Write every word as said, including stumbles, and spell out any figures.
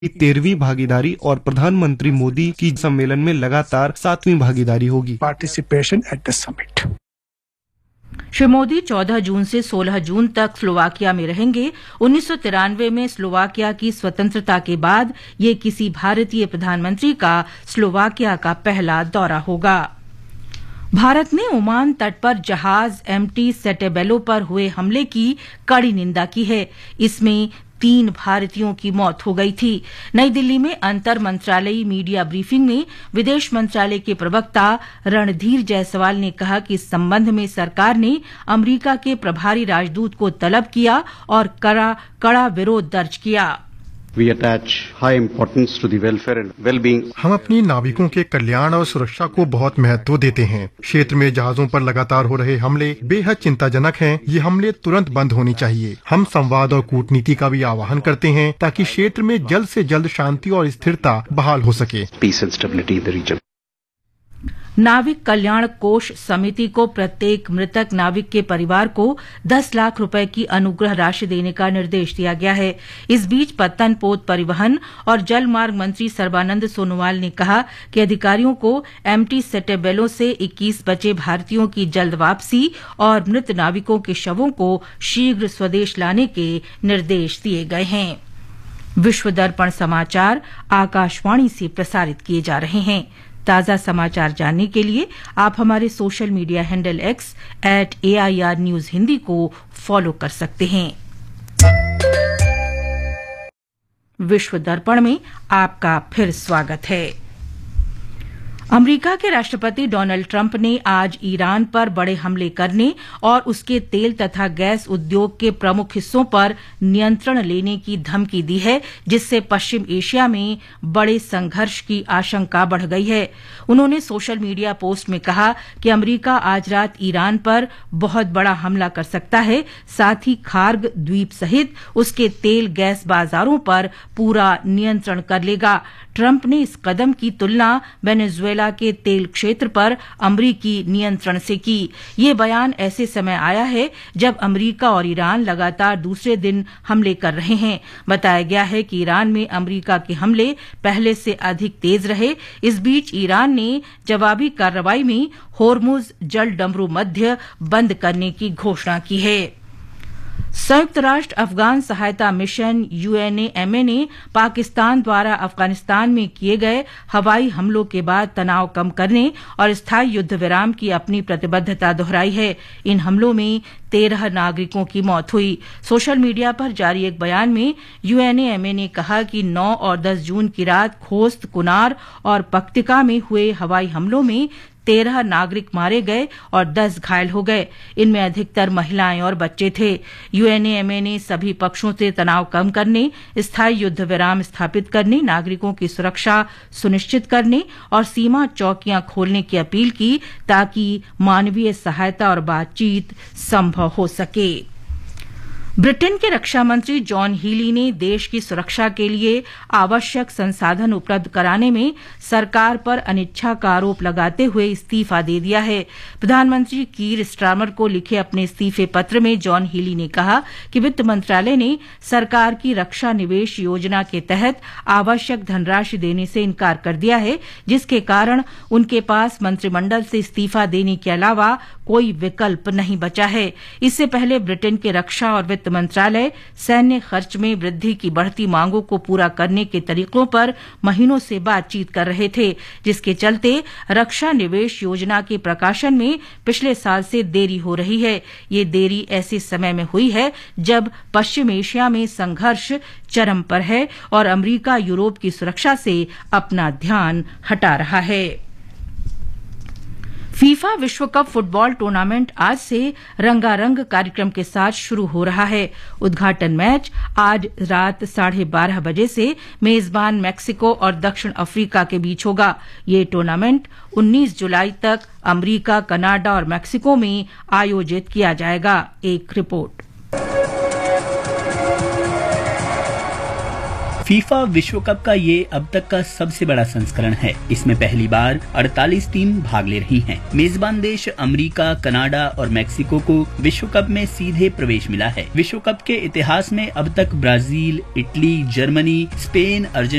की तेरहवीं भागीदारी और प्रधानमंत्री मोदी की सम्मेलन में लगातार सातवीं भागीदारी होगी। Participation at the summit. Shri Modi चौदह जून से सोलह जून तक स्लोवाकिया में रहेंगे। उन्नीस सौ तिरानवे में स्लोवाकिया की स्वतंत्रता के बाद ये किसी भारतीय प्रधानमंत्री का स्लोवाकिया का पहला दौरा होगा। भारत ने ओमान तट पर जहाज एमटी सेटेबेलो पर हुए हमले की कड़ी निंदा की है। इसमें तीन भारतीयों की मौत हो गई थी। नई दिल्ली में अंतर मंत्रालयी मीडिया ब्रीफिंग में विदेश मंत्रालय के प्रवक्ता रणधीर जायसवाल ने कहा कि इस संबंध में सरकार ने अमेरिका के प्रभारी राजदूत को तलब किया और कड़ा कड़ा विरोध दर्ज किया। We attach high importance to the welfare and well-being. हम अपनी नाविकों के कल्याण और सुरक्षा को बहुत महत्व देते हैं। क्षेत्र में जहाजों पर लगातार हो रहे हमले बेहद चिंताजनक हैं। ये हमले तुरंत बंद होनी चाहिए। हम संवाद और कूटनीति का भी आह्वान करते हैं ताकि क्षेत्र में जल्द से जल्द शांति और स्थिरता बहाल हो सके। Peace and stability in the region. नाविक कल्याण कोष समिति को प्रत्येक मृतक नाविक के परिवार को दस लाख रुपए की अनुग्रह राशि देने का निर्देश दिया गया है। इस बीच पत्तन पोत परिवहन और जल मार्ग मंत्री सर्बानंद सोनोवाल ने कहा कि अधिकारियों को एमटी सेटेबेलो से इक्कीस बचे भारतीयों की जल्द वापसी और मृत नाविकों के शवों को शीघ्र स्वदेश लाने के निर्देश दिए गए हैं। विश्व दर्पण समाचार आकाशवाणी से प्रसारित किए जा रहे हैं। ताजा समाचार जानने के लिए आप हमारे social media handle x eight AIR news Hindi को फॉलो कर सकते हैं। विश्व दर्पण में आपका फिर स्वागत है। अमेरिका के राष्ट्रपति डोनाल्ड ट्रंप ने आज ईरान पर बड़े हमले करने और उसके तेल तथा गैस उद्योग के प्रमुख हिस्सों पर नियंत्रण लेने की धमकी दी है, जिससे पश्चिम एशिया में बड़े संघर्ष की आशंका बढ़ गई है। उन्होंने सोशल मीडिया पोस्ट में कहा कि अमेरिका आज रात ईरान पर बहुत बड़ा हमला कर सकता है, साथ ही खार्ग द्वीप सहित उसके तेल गैस बाजारों पर पूरा नियंत्रण कर लेगा। ट्रंप ने इस कदम की तुलना वेनेजुएला के तेल क्षेत्र पर अमरीकी नियंत्रण से की। ये बयान ऐसे समय आया है जब अमरीका और ईरान लगातार दूसरे दिन हमले कर रहे हैं। बताया गया है कि ईरान में अमरीका के हमले पहले से अधिक तेज रहे। इस बीच ईरान ने जवाबी कार्रवाई में होर्मुज जल डमरू मध्य बंद करने की घोषणा की है। संयुक्त राष्ट्र अफगान सहायता मिशन यूएनएमए ने पाकिस्तान द्वारा अफगानिस्तान में किए गए हवाई हमलों के बाद तनाव कम करने और स्थायी युद्ध विराम की अपनी प्रतिबद्धता दोहराई है। इन हमलों में तेरह नागरिकों की मौत हुई। सोशल मीडिया पर जारी एक बयान में यूएनएमए ने कहा कि नौ और दस जून की रात खोस्त, कुनार और पक्तिका में हुए हवाई हमलों में तेरह नागरिक मारे गए और दस घायल हो गए। इनमें अधिकतर महिलाएं और बच्चे थे। यूएनएमए ने सभी पक्षों से तनाव कम करने, स्थायी युद्ध विराम स्थापित करने, नागरिकों की सुरक्षा सुनिश्चित करने और सीमा चौकियां खोलने की अपील की ताकि मानवीय सहायता और बातचीत संभव हो सके। ब्रिटेन के रक्षा मंत्री जॉन हीली ने देश की सुरक्षा के लिए आवश्यक संसाधन उपलब्ध कराने में सरकार पर अनिच्छा का आरोप लगाते हुए इस्तीफा दे दिया है। प्रधानमंत्री कीर स्टारमर को लिखे अपने इस्तीफे पत्र में जॉन हीली ने कहा कि वित्त मंत्रालय ने सरकार की रक्षा निवेश योजना के तहत आवश्यक धनराशि देने से इनकार कर दिया है, जिसके कारण उनके पास मंत्रिमंडल से इस्तीफा देने के अलावा कोई विकल्प नहीं बचा है। इससे पहले ब्रिटेन के रक्षा और वित्त मंत्रालय सैन्य खर्च में वृद्धि की बढ़ती मांगों को पूरा करने के तरीकों पर महीनों से बातचीत कर रहे थे, जिसके चलते रक्षा निवेश योजना के प्रकाशन में पिछले साल से देरी हो रही है। ये देरी ऐसे समय में हुई है जब पश्चिम एशिया में संघर्ष चरम पर है और अमेरिका यूरोप की सुरक्षा से अपना ध्यान हटा रहा है। फीफा विश्व कप फुटबॉल टूर्नामेंट आज से रंगारंग कार्यक्रम के साथ शुरू हो रहा है। उद्घाटन मैच आज रात साढ़े बारह बजे से मेजबान मैक्सिको और दक्षिण अफ्रीका के बीच होगा। ये टूर्नामेंट उन्नीस जुलाई तक अमेरिका, कनाडा और मैक्सिको में आयोजित किया जाएगा। एक रिपोर्ट। फीफा विश्व कप का ये अब तक का सबसे बड़ा संस्करण है। इसमें पहली बार अड़तालीस टीम भाग ले रही हैं। मेजबान देश अमेरिका, कनाडा और मेक्सिको को विश्व कप में सीधे प्रवेश मिला है। विश्व कप के इतिहास में अब तक Brazil, Italy, Germany, Spain, Argentina